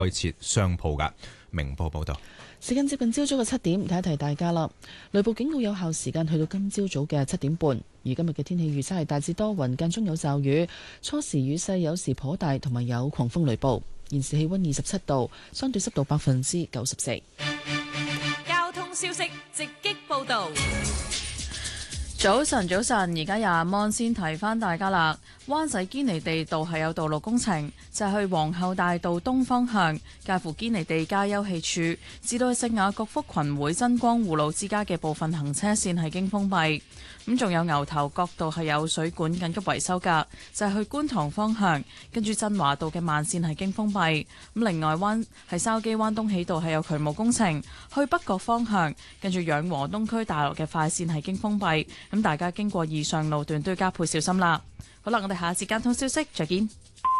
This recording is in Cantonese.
開設商鋪㗎。明報報道。 時間接近朝早嘅7點，提一提大家啦。雷暴警告有效時間去到今朝早嘅7點半。而今日嘅天氣預測係大致多雲，間中有驟雨，初時雨勢有時頗大，同埋有狂風雷暴。現時氣溫27度，相對濕度94%。 交通消息直擊報道。 早晨，而家廿蚊先提翻大家啦。灣仔堅尼地道係有道路工程，就係去皇后大道東方向，介乎堅尼地街休憩處至到聖雅各福群會真光護路之家嘅部分行車線係經封閉。咁仲有牛頭角道係有水管緊急維修㗎，就係去觀塘方向，跟住振華道嘅慢線係經封閉。咁另外灣係筲箕灣東喜道係有渠務工程，去北角方向，跟住養和東區大樓嘅快線係經封閉。咁大家經過以上路段都要加倍小心啦。好啦，我哋下一節交通消息再見。